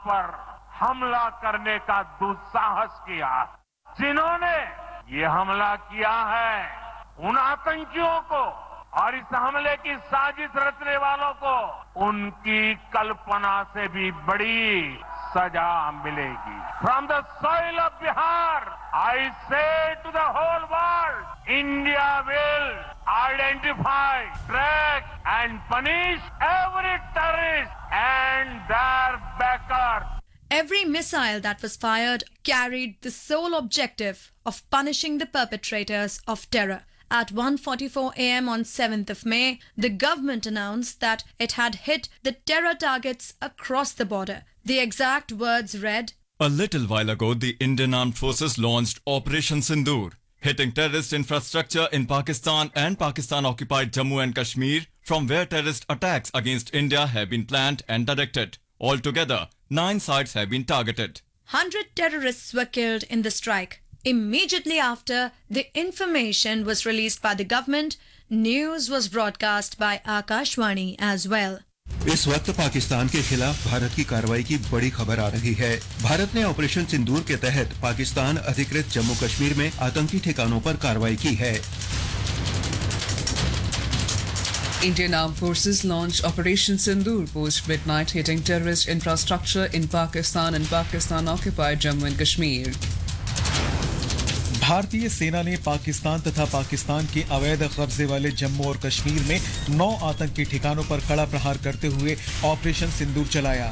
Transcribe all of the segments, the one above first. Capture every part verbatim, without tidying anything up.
पर हमला करने का दुस्साहस किया। जिन्होंने ये हमला किया है उन आतंकियों को और इस हमले की साजिश रचने वालों को उनकी कल्पना से भी बड़ी सजा मिलेगी। From the soil of Bihar, I say to the whole world, India will identify, track and punish every terrorist and their backers. Every missile that was fired carried the sole objective of punishing the perpetrators of terror. At one forty-four a m on seventh of May, the government announced that it had hit the terror targets across the border. The exact words read, "A little while ago, the Indian Armed Forces launched Operation Sindoor, hitting terrorist infrastructure in Pakistan and Pakistan-occupied Jammu and Kashmir, from where terrorist attacks against India have been planned and directed. Altogether, nine sites have been targeted." one hundred terrorists were killed in the strike. Immediately after the information was released by the government, news was broadcast by Akashvani as well. इस वक्त पाकिस्तान के खिलाफ भारत की कार्रवाई की बड़ी खबर आ रही है। भारत ने ऑपरेशन सिंदूर के तहत पाकिस्तान अधिकृत जम्मू कश्मीर में आतंकी ठिकानों पर कार्रवाई की है। Indian Armed Forces launched Operation Sindoor post midnight, hitting terrorist infrastructure in Pakistan and Pakistan-occupied Jammu and Kashmir. भारतीय सेना ने पाकिस्तान तथा पाकिस्तान के अवैध कब्जे वाले जम्मू और कश्मीर में नौ आतंकी ठिकानों पर कड़ा प्रहार करते हुए ऑपरेशन सिंदूर चलाया।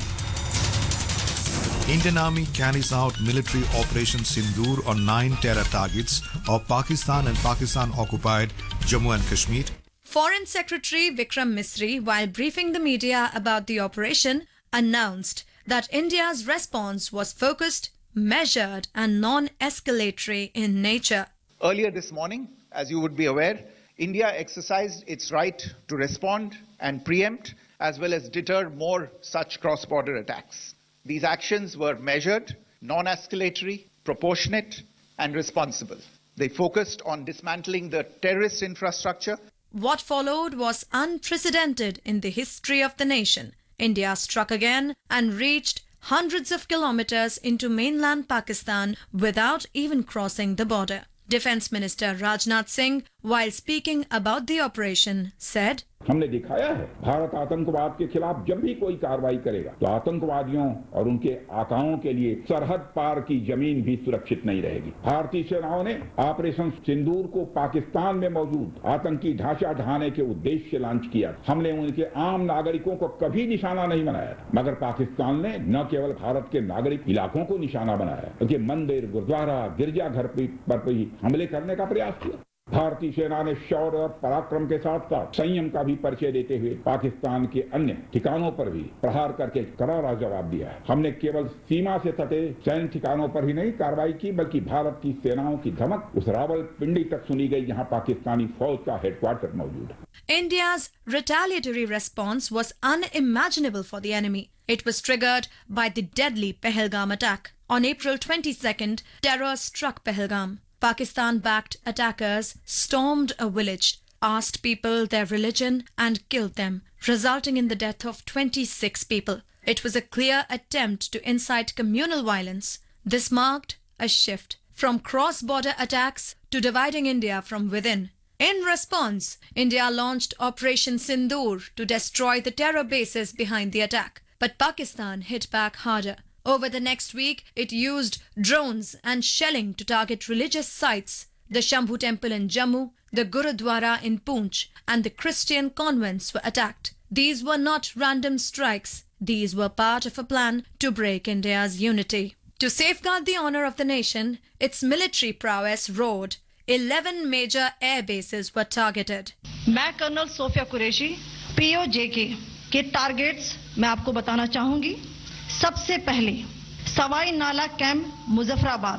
Indian Army carries out military Operation Sindoor on nine terror targets of Pakistan and Pakistan-occupied Jammu and Kashmir. Foreign Secretary Vikram Misri, while briefing the media about the operation, announced that India's response was focused, measured and non-escalatory in nature. Earlier this morning, as you would be aware, India exercised its right to respond and preempt as well as deter more such cross-border attacks. These actions were measured, non-escalatory, proportionate and responsible. They focused on dismantling the terrorist infrastructure. What followed was unprecedented in the history of the nation. India struck again and reached hundreds of kilometers into mainland Pakistan without even crossing the border. Defence Minister Rajnath Singh, while speaking about the operation, said, हमने दिखाया है भारत आतंकवाद के खिलाफ जब भी कोई कार्रवाई करेगा तो आतंकवादियों और उनके आकाओं के लिए सरहद पार की जमीन भी सुरक्षित नहीं रहेगी। भारतीय सेनाओं ने ऑपरेशन सिंदूर को पाकिस्तान में मौजूद आतंकी ढांचा ढहाने के उद्देश्य से लॉन्च किया। हमने उनके आम नागरिकों को कभी निशाना नहीं बनाया, मगर पाकिस्तान ने न केवल भारत के नागरिक इलाकों को निशाना बनाया बल्कि मंदिर, गुरुद्वारा, गिरजाघर पर भी हमले करने का प्रयास किया। भारतीय सेना ने शौर्य और पराक्रम के साथ साथ संयम का भी परिचय देते हुए पाकिस्तान के अन्य ठिकानों पर भी प्रहार करके करारा जवाब दिया है। हमने केवल सीमा से सटे सैन्य ठिकानों पर ही नहीं कार्रवाई की, बल्कि भारत की सेनाओं की धमक उस रावलपिंडी तक सुनी गई जहां पाकिस्तानी फौज का हेडक्वार्टर मौजूद है। India's retaliatory response was unimaginable for the enemy. It was triggered by the deadly Pahalgam attack. On April twenty-second, terror struck Pahalgam. Pakistan-backed attackers stormed a village, asked people their religion and killed them, resulting in the death of twenty-six people. It was a clear attempt to incite communal violence. This marked a shift from cross-border attacks to dividing India from within. In response, India launched Operation Sindoor to destroy the terror bases behind the attack. But Pakistan hit back harder. Over the next week, it used drones and shelling to target religious sites. The Shambhu Temple in Jammu, the Gurudwara in Poonch, and the Christian convents were attacked. These were not random strikes. These were part of a plan to break India's unity. To safeguard the honor of the nation, its military prowess roared. Eleven major air bases were targeted. मैं colonel Sophia Qureshi, PoJK के targets मैं आपको बताना चाहूंगी। सबसे पहले सवाई नाला camp Muzaffarabad,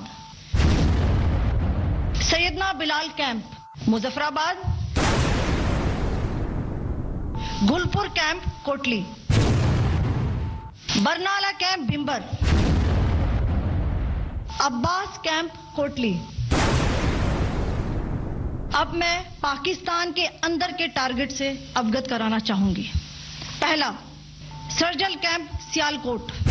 सैयदना Bilal camp Muzaffarabad, Gulpur camp Kotli, Barnala camp Bhimber, Abbas camp Kotli. अब मैं पाकिस्तान के अंदर के टारगेट से अवगत कराना चाहूंगी। पहला, सर्जल कैंप सियालकोट,